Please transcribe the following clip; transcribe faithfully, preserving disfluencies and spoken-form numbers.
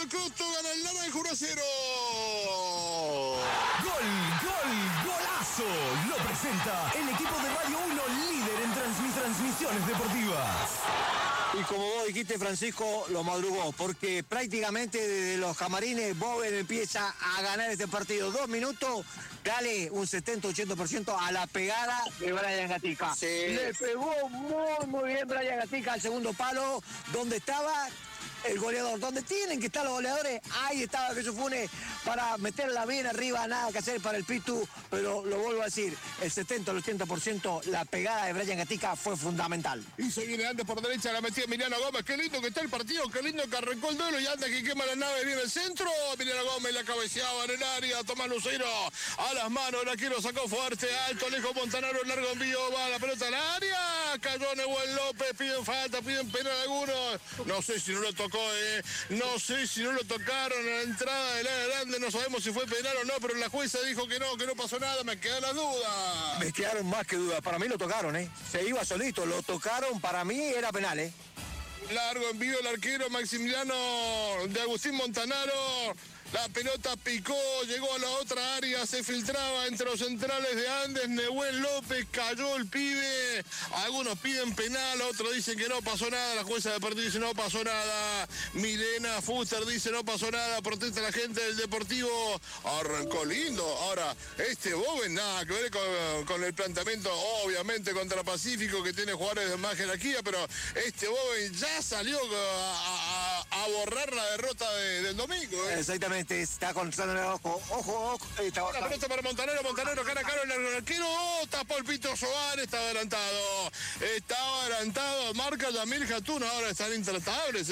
Crosto, gana el Naranja uno a cero. Gol, gol, golazo. Lo presenta el equipo de Radio uno, líder en transmis transmisiones deportivas. Y como vos dijiste, Francisco, lo madrugó, porque prácticamente desde los camarines Boven empieza a ganar este partido. Dos minutos, dale un setenta ochenta por ciento a la pegada de Brian Gatica. Sí. Le pegó muy, muy bien Brian Gatica al segundo palo, donde estaba el goleador. Donde tienen que estar los goleadores, ahí estaba Jesús Funes para meterla bien arriba, nada que hacer para el Pitu, pero lo vuelvo a decir, el setenta al ochenta por ciento, la pegada de Brian Gatica fue fundamental. Y se viene antes por derecha, la metía Emiliano Gómez. Qué lindo que está el partido, qué lindo que arrancó el duelo y anda que quema la nave, viene el centro. Emiliano Gómez la cabeceaba en el área, Tomás Lucero a las manos, el arquero sacó fuerte, alto, lejos, Montanaro, largo envío, va la pelota al área, cayó Nehuen López, piden falta, piden penal algunos. No sé si no lo tocó, eh. no sé si no lo tocaron a la entrada del área grande, no sabemos si fue penal o no, pero la jueza dijo que no, que no pasó nada, me quedan las dudas. Me quedaron más que dudas, para mí lo tocaron, ¿eh? Se iba solito, lo tocaron, para mí era penal, ¿eh? Largo envío el arquero Maximiliano de Agustín Montanaro. La pelota picó, llegó a la otra área, se filtraba entre los centrales de Andes, Nehuen López, cayó el pibe. Algunos piden penal, otros dicen que no pasó nada, la jueza de partido dice no pasó nada. Milena Fuster dice no pasó nada, protesta la gente del Deportivo. Arrancó lindo. Ahora, este Boven nada que ver con, con el planteamiento, obviamente contra Pacífico, que tiene jugadores de más jerarquía, pero este Boven ya salió a, a, a borrar la derrota de, del domingo, ¿eh? Exactamente. Está controlando el ojo, ojo, ojo. Está, la pelota para Montanero, Montanero, cara a cara, el arquero, oh, tapó el Pito Sobar, estaba adelantado. Estaba adelantado, marca Yamil Jatún, ahora están intratables.